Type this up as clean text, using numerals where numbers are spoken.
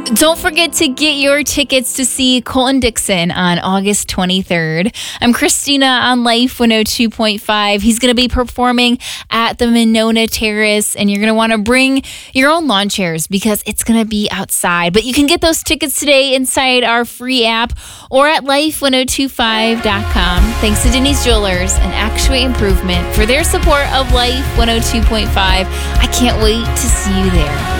Don't forget to get your tickets to see Colton Dixon on August 23rd. I'm Christina on Life 102.5. He's going to be performing at the Monona Terrace, and you're going to want to bring your own lawn chairs because it's going to be outside. But you can get those tickets today inside our free app or at life1025.com. Thanks to Denny's Jewelers and Actuate Improvement for their support of Life 102.5. I can't wait to see you there.